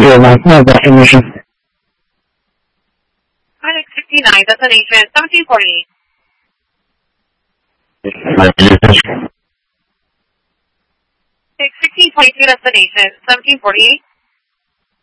your last destination. Highway 69, destination 1748. My 1622, destination 1748.